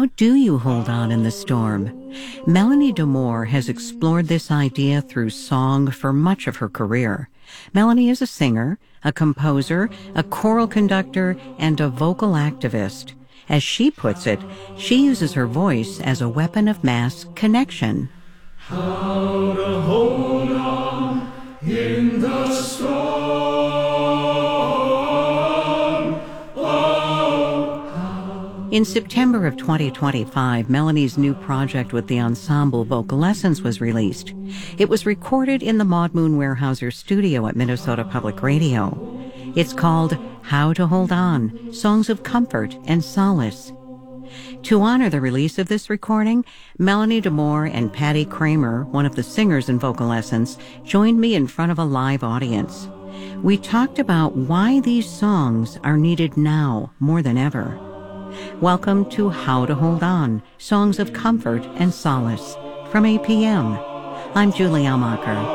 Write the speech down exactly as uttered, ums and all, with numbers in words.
How do you hold on in the storm? Melanie Damore has explored this idea through song for much of her career. Melanie is a singer, a composer, a choral conductor, and a vocal activist. As she puts it, she uses her voice as a weapon of mass connection. How to hold on in the storm. In September of twenty twenty-five, Melanie's new project with the ensemble Vocalescence was released. It was recorded in the Maud Moon Weyerhaeuser studio at Minnesota Public Radio. It's called How to Hold On, Songs of Comfort and Solace. To honor the release of this recording, Melanie Damore and Patty Kramer, one of the singers in Vocalescence, joined me in front of a live audience. We talked about why these songs are needed now more than ever. Welcome to How to Hold On, Songs of Comfort and Solace from A P M. I'm Julie Almacher.